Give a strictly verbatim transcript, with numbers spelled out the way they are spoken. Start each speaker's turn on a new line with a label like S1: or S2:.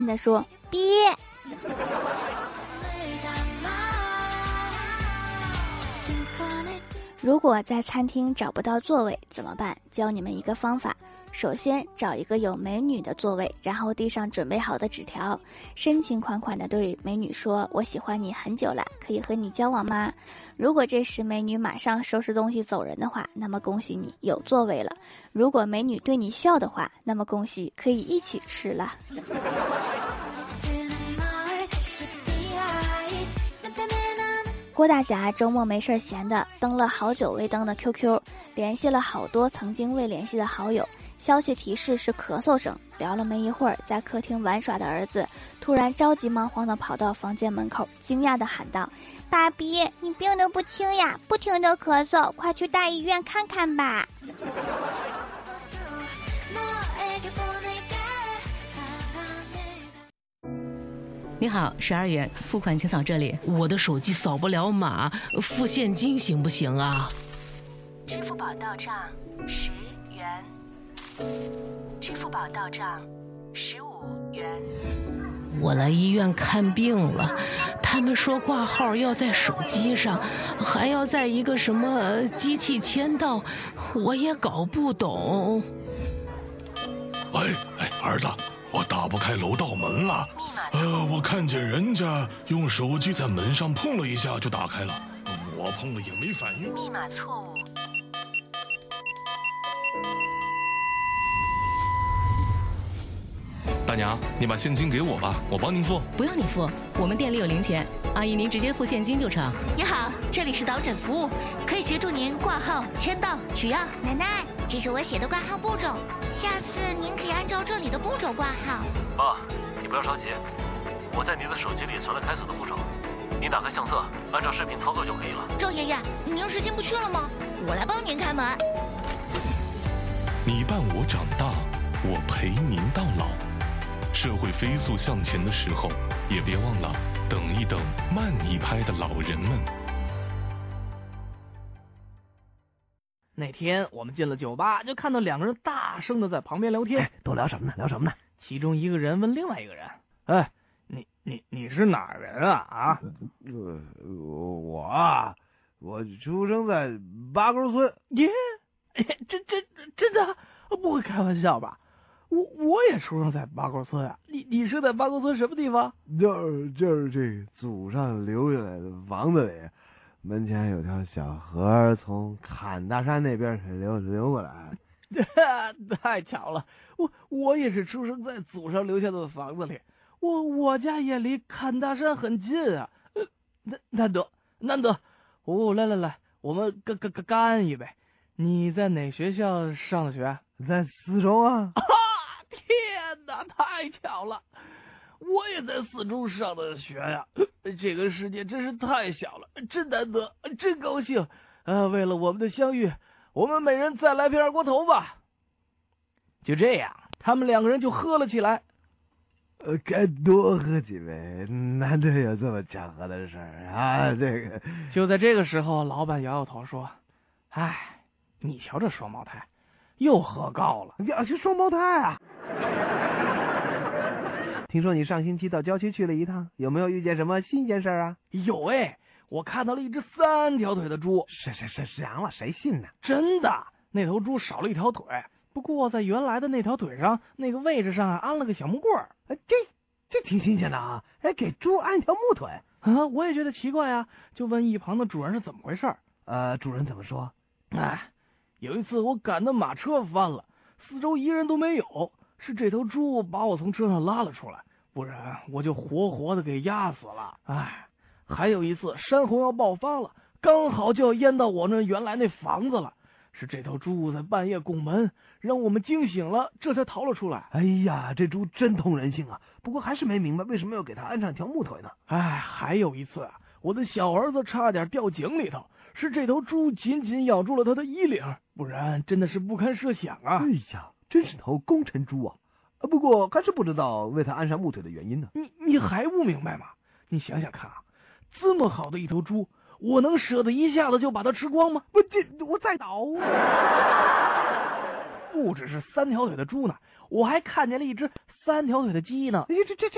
S1: 的说憋。如果在餐厅找不到座位怎么办？教你们一个方法。首先找一个有美女的座位，然后递上准备好的纸条，深情款款地对美女说，我喜欢你很久了，可以和你交往吗？如果这时美女马上收拾东西走人的话，那么恭喜你有座位了。如果美女对你笑的话，那么恭喜可以一起吃了。郭大侠周末没事闲的，登了好久未登的 Q Q， 联系了好多曾经未联系的好友，消息提示是咳嗽声。聊了没一会儿，在客厅玩耍的儿子突然着急忙慌地跑到房间门口，惊讶地喊道，爸比，你病得不轻呀，不停地咳嗽，快去大医院看看吧。
S2: 你好，十二元付款请扫这里。
S3: 我的手机扫不了码，付现金行不行啊？
S2: 支付宝到账十元，支付宝到账十五元。
S3: 我来医院看病了，他们说挂号要在手机上，还要在一个什么机器签到，我也搞不懂。
S4: 喂，哎，儿子，我打不开楼道门了。呃，我看见人家用手机在门上碰了一下就打开了，我碰了也没反应。
S2: 密码错误。
S4: 大娘，你把现金给我吧，我帮您付。
S2: 不用你付，我们店里有零钱，阿姨您直接付现金就成。
S5: 你好，这里是导诊服务，可以协助您挂号、签到、取药。
S6: 奶奶，这是我写的挂号步骤，下次您可以按照这里的步骤挂号。
S7: 爸，你不要着急，我在您的手机里存了开锁的步骤，您打开相册，按照视频操作就可以了。
S6: 赵爷爷，您时间不去了吗？我来帮您开门。
S4: 你伴我长大，我陪您到老。社会飞速向前的时候，也别忘了等一等慢一拍的老人们。
S8: 那天我们进了酒吧，就看到两个人大声的在旁边聊天。
S9: 哎，都聊什么呢？聊什么呢？
S8: 其中一个人问另外一个人：“哎，你你你是哪儿人啊？啊？”
S9: 呃，我啊，我出生在八沟村。
S8: 耶，真真真的不会开玩笑吧？我我也出生在八沟村啊！你你是在八沟村什么地方？
S9: 就是就是这祖上留下来的房子里，门前有条小河，从坎大山那边流流过来。
S8: 太巧了，我我也是出生在祖上留下的房子里，我我家也离坎大山很近啊。呃，难难得难得，哦，来来来，我们干干干干一杯。你在哪学校上的学？
S9: 在四中啊。
S8: 天哪，太巧了，我也在四中上的学呀。这个世界真是太小了，真难得，真高兴。呃，为了我们的相遇，我们每人再来瓶二锅头吧。就这样，他们两个人就喝了起来。
S9: 呃，该多喝几杯，难得有这么巧合的事儿啊！这个，
S8: 就在这个时候，老板摇摇头说：“哎，你瞧这双胞胎，又喝高了。
S9: 要是双胞胎啊！”听说你上星期到郊区去了一趟，有没有遇见什么新鲜事儿啊？
S8: 有哎，我看到了一只三条腿的猪。
S9: 是是是是羊了，谁信呢？
S8: 真的，那头猪少了一条腿，不过在原来的那条腿上那个位置上安了个小木棍儿。
S9: 这这挺新鲜的啊！哎，给猪安一条木腿
S8: 啊！我也觉得奇怪啊，就问一旁的主人是怎么回事。
S9: 呃，主人怎么说？
S8: 哎，有一次我赶的马车翻了，四周一人都没有，是这头猪把我从车上拉了出来，不然我就活活的给压死了。哎，还有一次山洪要爆发了，刚好就要淹到我那原来那房子了，是这头猪在半夜拱门，让我们惊醒了，这才逃了出来。
S9: 哎呀，这猪真通人性啊！不过还是没明白为什么要给它安上一条木腿呢？
S8: 哎，还有一次啊，我的小儿子差点掉井里头，是这头猪紧紧咬住了他的衣领，不然真的是不堪设想啊！
S9: 哎呀，真是头功臣猪啊！不过还是不知道为它安上木腿的原因呢。
S8: 你你还不明白吗？你想想看啊，这么好的一头猪，我能舍得一下子就把它吃光吗？
S9: 不，这我再倒。
S8: 不只是三条腿的猪呢，我还看见了一只三条腿的鸡呢。
S9: 哎，这这这